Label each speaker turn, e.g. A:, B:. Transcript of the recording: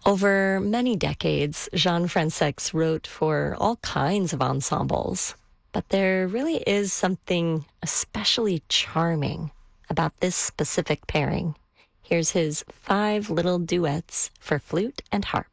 A: Over many decades, Jean Fransex wrote for all kinds of ensembles, but there really is something especially charming about this specific pairing. Here's his 5 little duets for flute and harp.